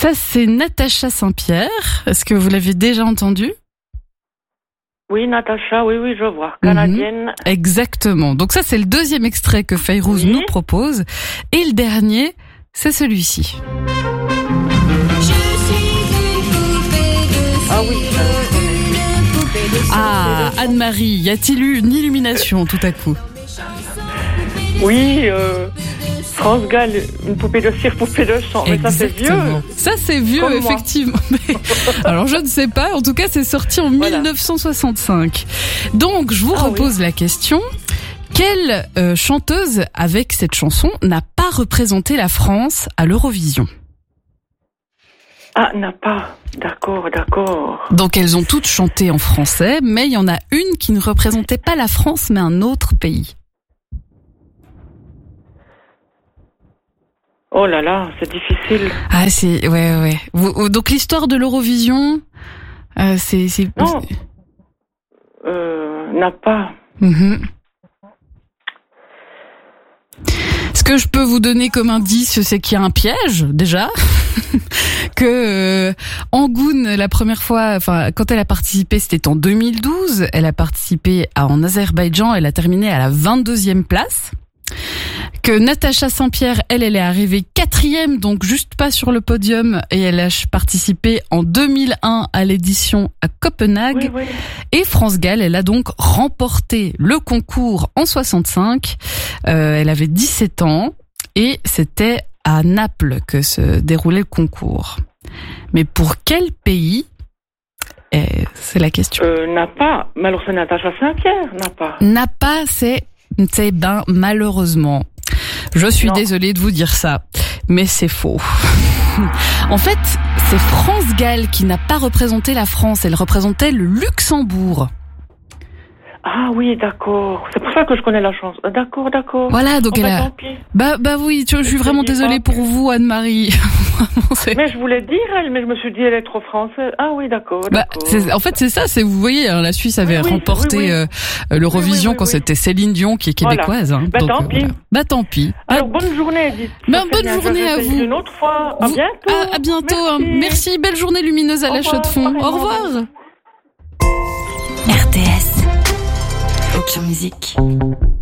Ça, c'est Natacha Saint-Pierre. Est-ce que vous l'avez déjà entendu ? Oui, Natacha, oui, je vois. Canadienne. Exactement. Donc ça, c'est le deuxième extrait que Fayrouz nous propose. Et le dernier, c'est celui-ci. Ah oui. Ah, Anne-Marie, y a-t-il eu une illumination tout à coup ? Oui, France Gall, une poupée de cire, poupée de sang. Mais ça, c'est vieux. Ça, c'est vieux, comme effectivement. Mais, alors, je ne sais pas. En tout cas, c'est sorti en 1965. Donc, je vous repose la question. Quelle chanteuse, avec cette chanson, n'a pas représenté la France à l'Eurovision ? Ah, n'a pas. D'accord. Donc, elles ont toutes chanté en français, mais il y en a une qui ne représentait pas la France, mais un autre pays. Oh là là, c'est difficile. Ah, c'est... Ouais. Donc, l'histoire de l'Eurovision, c'est... Non. N'a pas. Ce que je peux vous donner comme indice, c'est qu'il y a un piège, déjà. Que Angoun, la première fois, quand elle a participé, c'était en 2012. Elle a participé en Azerbaïdjan. Elle a terminé à la 22e place. Que Natacha Saint-Pierre, elle est arrivée 4e, donc juste pas sur le podium, et elle a participé en 2001 à l'édition à Copenhague. Oui. Et France Gall, elle a donc remporté le concours en 65. Elle avait 17 ans et c'était à Naples que se déroulait le concours. Mais pour quel pays ? C'est la question. N'a pas. Mais alors c'est Natacha Saint-Pierre, n'a pas. N'a pas, c'est malheureusement. Je suis désolée de vous dire ça, mais c'est faux. En fait, c'est France Gall qui n'a pas représenté la France, elle représentait le Luxembourg. Ah oui, d'accord. C'est pour ça que je connais la chanson. D'accord. Voilà, donc elle a... Bah oui, je suis vraiment désolée pour vous, Anne-Marie. Mais je voulais dire elle, mais je me suis dit elle est trop française. Ah oui, d'accord. En fait, c'est ça, vous voyez, la Suisse avait remporté l'Eurovision quand c'était Céline Dion qui est québécoise. Voilà. Tant pis. Alors, bonne journée, Edith. Bonne journée à vous. Une autre fois. À bientôt. À bientôt. Merci. Belle journée lumineuse à la Chaux-de-Fonds. Au revoir. RTS. Aucune musique.